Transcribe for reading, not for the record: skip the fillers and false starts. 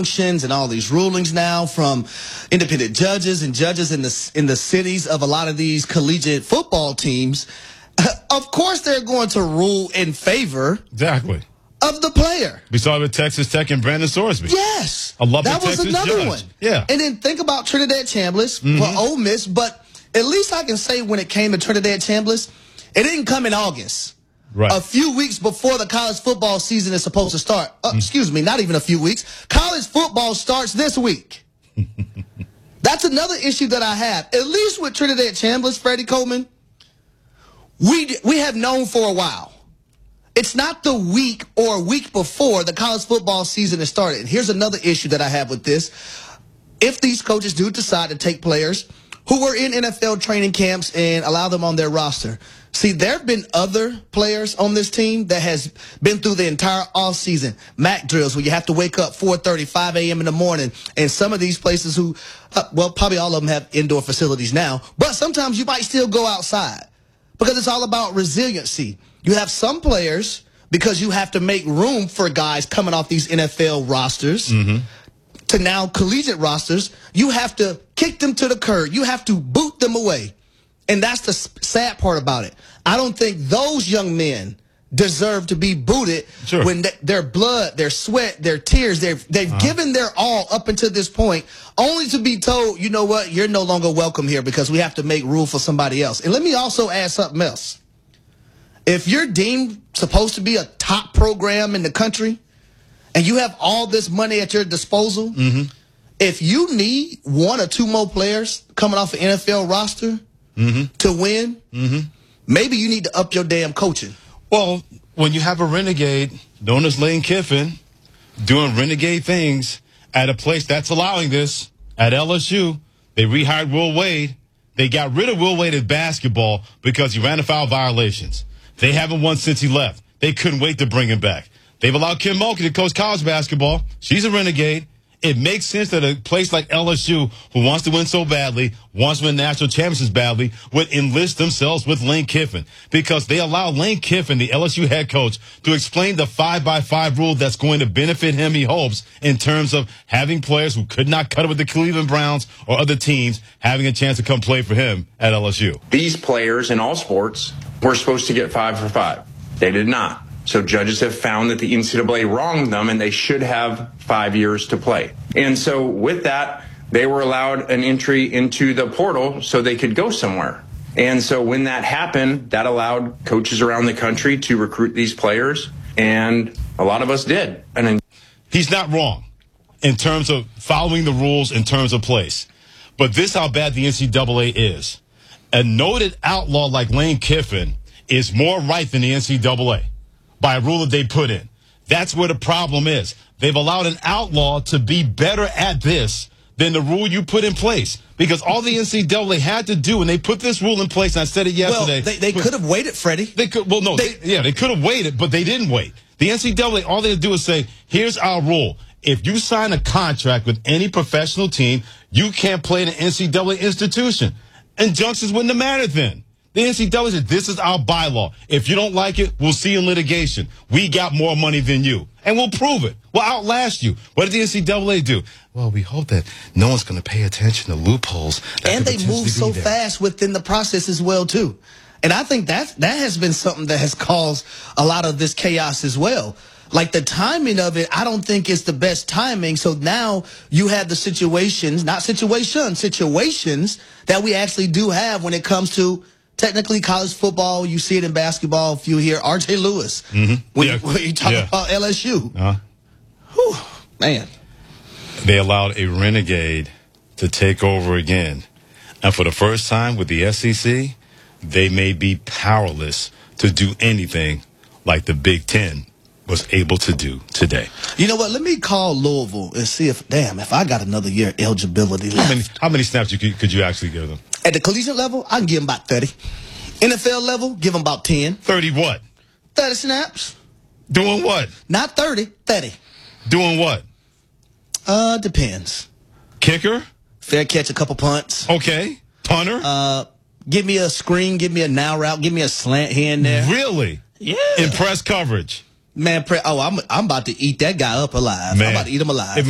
and all these rulings now from independent judges and judges in the cities of a lot of these collegiate football teams, of course they're going to rule in favor exactly of the player. We saw it with Texas Tech and Brandon Sorsby. Yes. I love that was Texas another judge. one. Yeah. And then think about Trinidad Chambliss for Ole Miss, but at least I can say when it came to Trinidad Chambliss, it didn't come in August. Right. A few weeks before the college football season is supposed to start. Excuse me, not even a few weeks. College football starts this week. That's another issue that I have. At least with Trinidad Chambliss, Freddie Coleman, we have known for a while. It's not the week or a week before the college football season has started. And here's another issue that I have with this. If these coaches do decide to take players who were in NFL training camps and allow them on their roster. See, there have been other players on this team that has been through the entire offseason. MAC drills where you have to wake up 4:30, 5 a.m. in the morning. And some of these places who, well, probably all of them have indoor facilities now. But sometimes you might still go outside because it's all about resiliency. You have some players, because you have to make room for guys coming off these NFL rosters to now collegiate rosters, you have to kick them to the curb. You have to boot them away. And that's the sad part about it. I don't think those young men deserve to be booted when their blood, their sweat, their tears, they've given their all up until this point, only to be told, you know what, you're no longer welcome here because we have to make room for somebody else. And let me also add something else. If you're deemed supposed to be a top program in the country and you have all this money at your disposal, if you need one or two more players coming off an NFL roster to win, maybe you need to up your damn coaching. Well, when you have a renegade known as Lane Kiffin doing renegade things at a place that's allowing this, at LSU, they rehired Will Wade. They got rid of Will Wade at basketball because he ran afoul violations. They haven't won since he left. They couldn't wait to bring him back. They've allowed Kim Mulkey to coach college basketball. She's a renegade. It makes sense that a place like LSU, who wants to win so badly, wants to win national championships badly, would enlist themselves with Lane Kiffin because they allow Lane Kiffin, the LSU head coach, to explain the 5x5 rule that's going to benefit him, he hopes, in terms of having players who could not cut it with the Cleveland Browns or other teams having a chance to come play for him at LSU. These players in all sports were supposed to get 5 for 5. They did not. So judges have found that the NCAA wronged them and they should have 5 years to play. And so with that, they were allowed an entry into the portal so they could go somewhere. And so when that happened, that allowed coaches around the country to recruit these players. And a lot of us did. And he's not wrong in terms of following the rules in terms of place. But this is how bad the NCAA is. A noted outlaw like Lane Kiffin is more right than the NCAA. By a rule that they put in. That's where the problem is. They've allowed an outlaw to be better at this than the rule you put in place. Because all the NCAA had to do, and they put this rule in place, and I said it yesterday. Well, they could have waited, Freddie. They could. Well, no. They could have waited, but they didn't wait. The NCAA, all they had to do is say, here's our rule. If you sign a contract with any professional team, you can't play in an NCAA institution. Injunctions wouldn't have mattered then. The NCAA said, this is our bylaw. If you don't like it, we'll see you in litigation. We got more money than you. And we'll prove it. We'll outlast you. What did the NCAA do? Well, we hope that no one's going to pay attention to loopholes. And they move so fast within the process as well, too. And I think that has been something that has caused a lot of this chaos as well. Like the timing of it, I don't think it's the best timing. So now you have the situations that we actually do have when it comes to technically college football. You see it in basketball. If you hear R.J. Lewis, when you talk about LSU. Whew, man. They allowed a renegade to take over again. And for the first time with the SEC, they may be powerless to do anything like the Big Ten was able to do today. You know what? Let me call Louisville and see if I got another year eligibility left. How many snaps could you actually give them? At the collegiate level, I can give them about 30. NFL level, give them about 10. 30 what? 30 snaps. Doing what? Not 30, 30. Doing what? Depends. Kicker? Fair catch, a couple punts. Okay. Punter? Give me a screen, give me a now route, give me a slant here and there. Really? Yeah. In press coverage? Man, I'm about to eat that guy up alive. Man. I'm about to eat him alive.